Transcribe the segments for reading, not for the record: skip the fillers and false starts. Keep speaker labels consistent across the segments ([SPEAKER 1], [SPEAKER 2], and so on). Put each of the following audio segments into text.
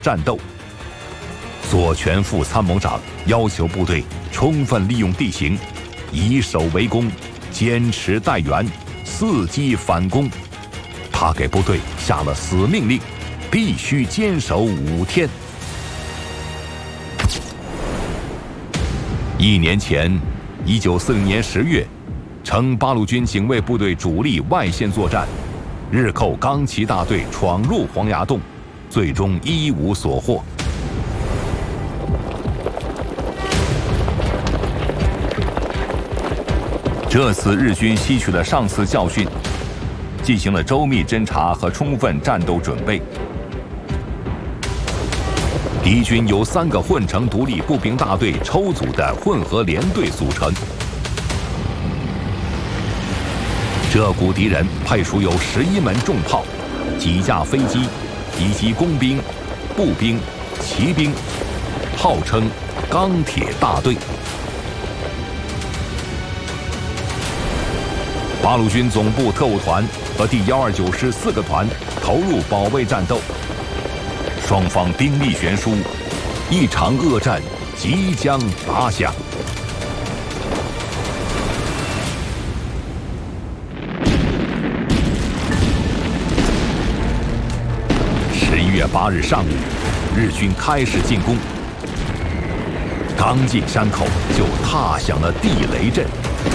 [SPEAKER 1] 战斗。左权副参谋长要求部队充分利用地形，以守为攻，坚持待援，伺机反攻。他给部队下了死命令，必须坚守5天。1年前，1940年10月，乘八路军警卫部队主力外线作战，日寇钢骑大队闯入黄崖洞，最终一无所获。这次日军吸取了上次教训，进行了周密侦察和充分战斗准备。敌军由3个混成独立步兵大队抽组的混合连队组成。这股敌人配属有11门重炮、几架飞机以及工兵、步兵、骑兵，号称“钢铁大队”。八路军总部特务团和第129师4个团投入保卫战斗，双方兵力悬殊，一场恶战即将打响。11月8日上午，日军开始进攻，刚进山口就踏响了地雷阵。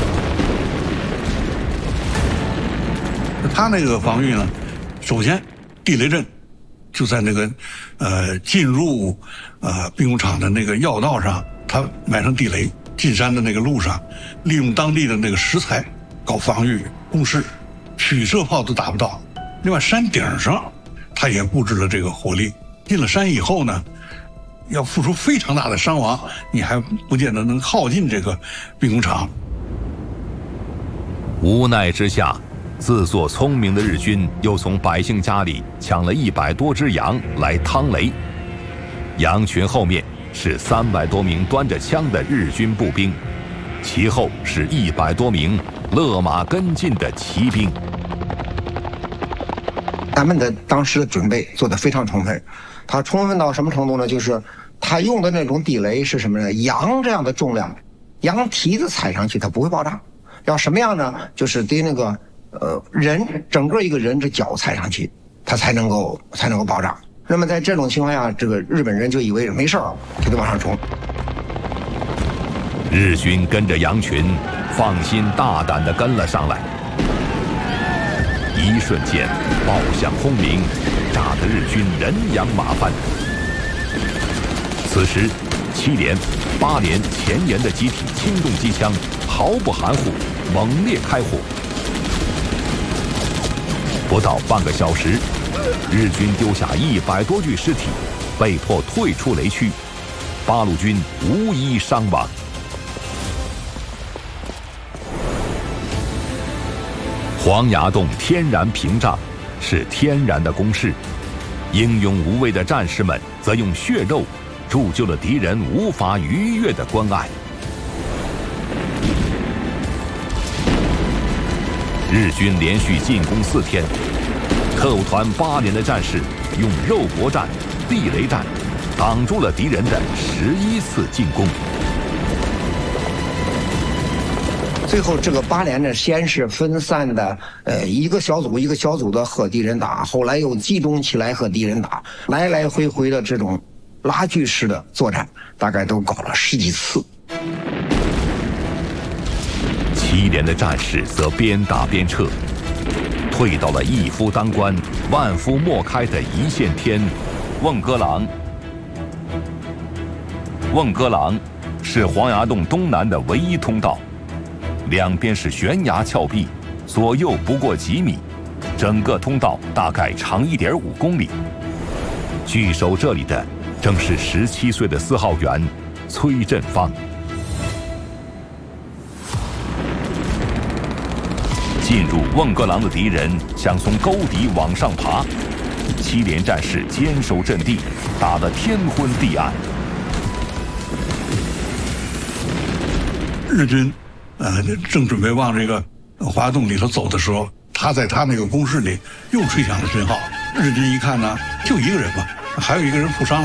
[SPEAKER 2] 他那个防御呢，首先地雷阵就在那个进入兵工厂的那个要道上，他埋上地雷，进山的那个路上，利用当地的那个石材搞防御工事，取射炮都打不到。另外山顶上他也布置了这个火力，进了山以后呢，要付出非常大的伤亡，你还不见得能耗尽这个兵工厂。
[SPEAKER 1] 无奈之下，自作聪明的日军又从百姓家里抢了100多只羊来趟雷，羊群后面是300多名端着枪的日军步兵，其后是100多名勒马跟进的骑兵。
[SPEAKER 3] 咱们的当时的准备做得非常充分，它充分到什么程度呢？就是他用的那种地雷是什么呢？羊这样的重量，羊蹄子踩上去它不会爆炸，要什么样呢？就是得那个人整个一个人这脚踩上去，它才能够爆炸。那么在这种情况下，这个日本人就以为没事儿，他就往上冲。
[SPEAKER 1] 日军跟着羊群，放心大胆地跟了上来。一瞬间，爆响轰鸣，炸得日军人仰马翻。此时，7连、8连前沿的集体轻重机枪毫不含糊，猛烈开火。不到半个小时，日军丢下100多具尸体，被迫退出雷区，八路军无一伤亡。黄崖洞天然屏障是天然的工事，英勇无畏的战士们则用血肉铸就了敌人无法逾越的关隘。日军连续进攻4天，特务团8连的战士用肉搏战、地雷战挡住了敌人的11次进攻。
[SPEAKER 3] 最后这个8连呢，先是分散的，一个小组一个小组的和敌人打，后来又集中起来和敌人打，来来回回的这种拉锯式的作战，大概都搞了10几次。
[SPEAKER 1] 7连的战士则边打边撤，退到了一夫当关、万夫莫开的一线天瓮歌廊。瓮歌廊是黄崖洞东南的唯一通道，两边是悬崖峭壁，左右不过几米，整个通道大概长1.5公里。据守这里的正是17岁的4号员崔振芳。进入瓮歌廊的敌人想从沟底往上爬，7连战士坚守阵地，打得天昏地暗。
[SPEAKER 2] 日军正准备往这个黄崖洞里头走的时候，他在他那个工事里又吹响了信号。日军一看呢，就一个人嘛， 还有一个人负伤了。